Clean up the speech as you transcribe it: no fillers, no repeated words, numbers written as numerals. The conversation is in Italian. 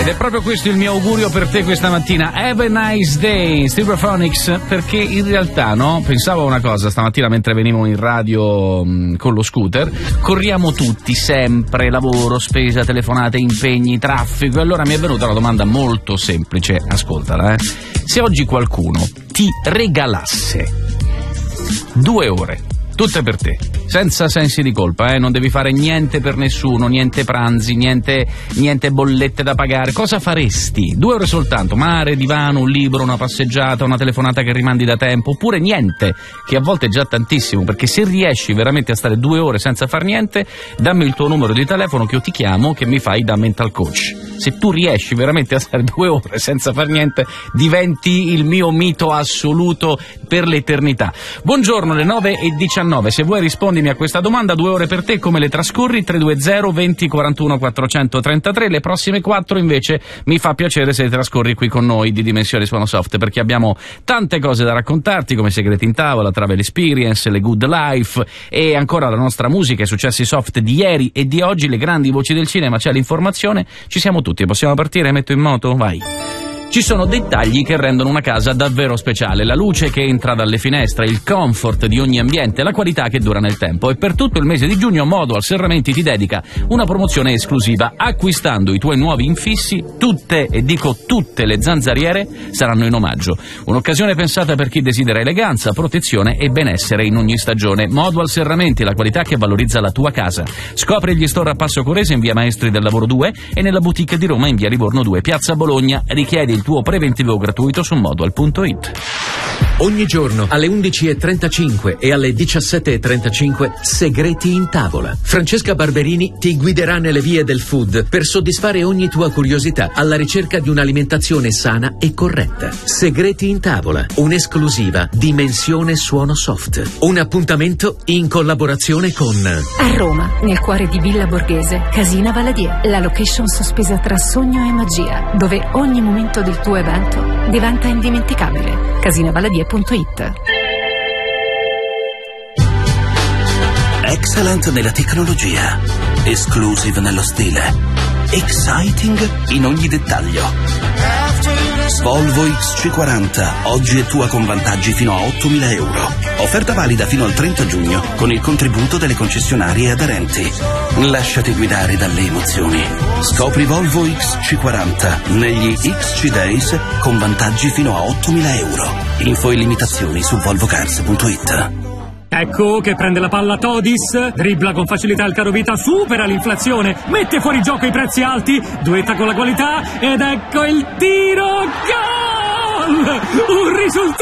Ed è proprio questo il mio augurio per te questa mattina. Have a nice day, Stereophonics, perché in realtà, no, pensavo a una cosa stamattina mentre venivo in radio con lo scooter. Corriamo tutti, sempre, lavoro, spesa, telefonate, impegni, traffico. E allora mi è venuta una domanda molto semplice, ascoltala, Se oggi qualcuno ti regalasse 2 ore, tutte per te, senza sensi di colpa, non devi fare niente per nessuno, niente pranzi, niente bollette da pagare, cosa faresti? 2 ore soltanto, mare, divano, un libro, una passeggiata, una telefonata che rimandi da tempo, oppure niente, che a volte è già tantissimo, perché se riesci veramente a stare 2 ore senza far niente, dammi il tuo numero di telefono che io ti chiamo, che mi fai da mental coach. Se tu riesci veramente a stare 2 ore senza far niente, diventi il mio mito assoluto per l'eternità. Buongiorno, le 9:19. Se vuoi rispondimi a questa domanda, 2 ore per te, come le trascorri? 320 20 41 433. Le prossime 4 invece mi fa piacere se le trascorri qui con noi di Dimensioni Suonosoft, perché abbiamo tante cose da raccontarti, come segreti in tavola, travel experience, le good life e ancora la nostra musica, i successi soft di ieri e di oggi, le grandi voci del cinema, c'è l'informazione, ci siamo tutti. Possiamo partire? Metto in moto? Vai! Ci sono dettagli che rendono una casa davvero speciale: la luce che entra dalle finestre, il comfort di ogni ambiente, la qualità che dura nel tempo. E per tutto il mese di giugno Modual Serramenti ti dedica una promozione esclusiva. Acquistando i tuoi nuovi infissi, tutte, e dico tutte, le zanzariere saranno in omaggio. Un'occasione pensata per chi desidera eleganza, protezione e benessere in ogni stagione. Modual Serramenti, la qualità che valorizza la tua casa. Scopri gli store a Passo Corese in via Maestri del Lavoro 2 e nella boutique di Roma in via Livorno 2, piazza Bologna. Richiedi il tuo preventivo gratuito su modual.it. Ogni giorno alle 11:35 e alle 17:35 Segreti in tavola. Francesca Barberini ti guiderà nelle vie del food per soddisfare ogni tua curiosità alla ricerca di un'alimentazione sana e corretta. Segreti in tavola, un'esclusiva Dimensione Suonosoft. Un appuntamento in collaborazione con a Roma, nel cuore di Villa Borghese, Casina Valadier, la location sospesa tra sogno e magia, dove ogni momento del tuo evento diventa indimenticabile. Casinavaladia.it. Excellent nella tecnologia, exclusive nello stile, exciting in ogni dettaglio. Volvo XC40, oggi è tua con vantaggi fino a 8.000 euro. Offerta valida fino al 30 giugno con il contributo delle concessionarie aderenti. Lasciati guidare dalle emozioni. Scopri Volvo XC40 negli XC Days con vantaggi fino a 8.000 euro. Info e limitazioni su volvocars.it. Ecco che prende la palla Todis, dribbla con facilità il carovita, supera l'inflazione, mette fuori gioco i prezzi alti, duetta con la qualità ed ecco il tiro, gol! Un risultato